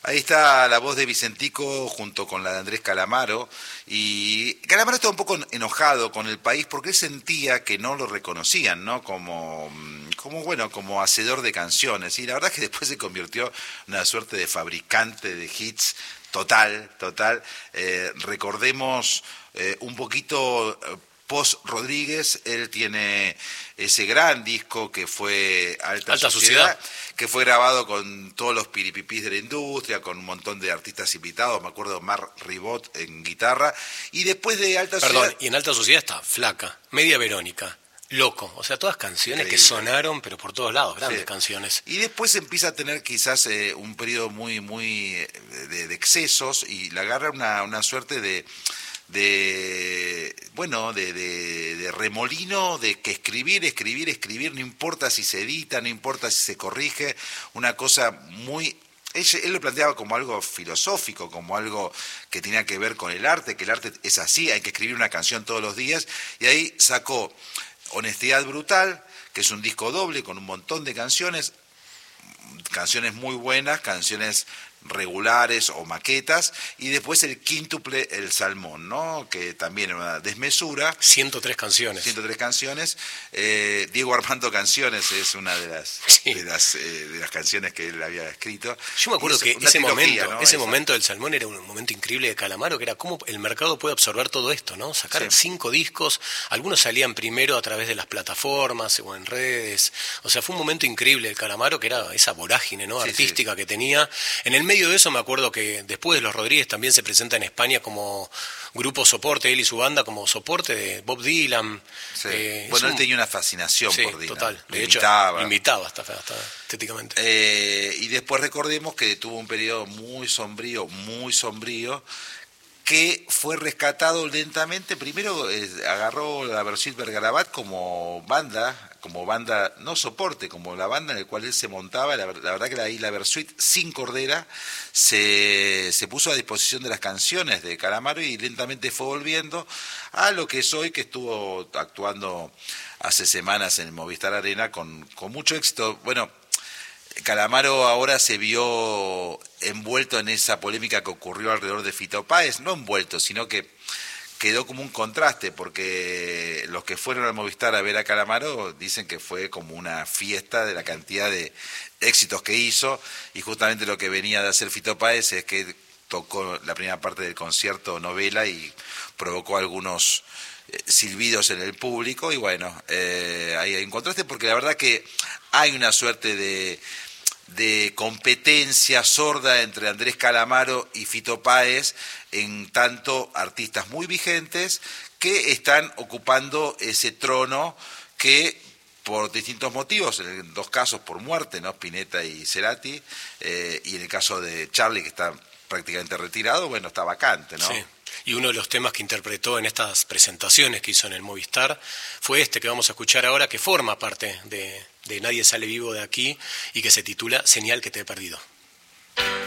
Ahí está la voz de Vicentico junto con la de Andrés Calamaro. Y Calamaro estaba un poco enojado con el país porque él sentía que no lo reconocían, ¿no? Como hacedor de canciones. Y la verdad es que después se convirtió en una suerte de fabricante de hits total. Recordemos un poquito... Post Rodríguez, él tiene ese gran disco que fue Alta Sociedad, que fue grabado con todos los piripipís de la industria, con un montón de artistas invitados, me acuerdo Mar Ribot en guitarra, y después de Alta Sociedad... Perdón, y en Alta Sociedad está Flaca, Media Verónica, Loco, o sea, todas canciones increíble, que sonaron, pero por todos lados, grandes canciones. Y después empieza a tener quizás un periodo muy de excesos, y le agarra una suerte de remolino, de que escribir, no importa si se edita, no importa si se corrige, una cosa muy... Él lo planteaba como algo filosófico, como algo que tenía que ver con el arte, que el arte es así, hay que escribir una canción todos los días, y ahí sacó Honestidad Brutal, que es un disco doble con un montón de canciones muy buenas, canciones regulares o maquetas, y después el quíntuple El Salmón, ¿no? Que también era una desmesura. 103 canciones. Diego Armando Canciones es una de las canciones que él había escrito. Yo me acuerdo que ese momento del Salmón era un momento increíble de Calamaro, que era cómo el mercado puede absorber todo esto, ¿no? Sacar 5 discos, algunos salían primero a través de las plataformas o en redes, o sea, fue un momento increíble de Calamaro, que era esa vorágine, ¿no? Artística que tenía. En el medio de eso me acuerdo que después de Los Rodríguez también se presenta en España como grupo soporte, él y su banda como soporte de Bob Dylan. Él tenía una fascinación por Dylan. Total. De hecho, invitaba hasta estéticamente. Y después recordemos que tuvo un periodo muy sombrío, que fue rescatado lentamente. Primero agarró la Versuit Vergarabat como banda no soporte, como la banda en la cual él se montaba. La verdad que ahí la Versuit sin cordera se puso a disposición de las canciones de Calamaro y lentamente fue volviendo a lo que es hoy, que estuvo actuando hace semanas en el Movistar Arena con mucho éxito. Bueno, Calamaro ahora se vio envuelto en esa polémica que ocurrió alrededor de Fito Páez, no envuelto, sino que quedó como un contraste, porque los que fueron al Movistar a ver a Calamaro dicen que fue como una fiesta de la cantidad de éxitos que hizo, y justamente lo que venía de hacer Fito Páez es que tocó la primera parte del concierto novela y provocó algunos silbidos en el público, y bueno, ahí hay un contraste, porque la verdad que hay una suerte de competencia sorda entre Andrés Calamaro y Fito Páez, en tanto artistas muy vigentes que están ocupando ese trono que por distintos motivos, en 2 casos por muerte, ¿no? Spinetta y Cerati, y en el caso de Charlie, que está prácticamente retirado, bueno, está vacante, ¿no? Sí. Y uno de los temas que interpretó en estas presentaciones que hizo en el Movistar fue este que vamos a escuchar ahora, que forma parte de Nadie sale vivo de aquí y que se titula Señal que te he perdido.